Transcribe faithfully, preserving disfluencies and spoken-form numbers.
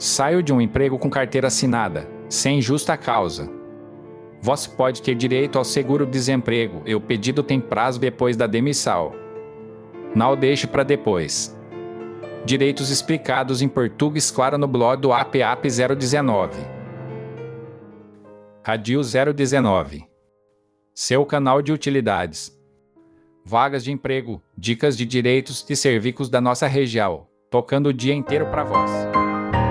Saio de um emprego com carteira assinada, sem justa causa. Você pode ter direito ao seguro-desemprego e o pedido tem prazo depois da demissão. Não deixe para depois. Direitos explicados em português claro no blog do A P A P zero dezenove. Radio zero dezenove. Seu canal de utilidades. Vagas de emprego, dicas de direitos e serviços da nossa região, tocando o dia inteiro para vós.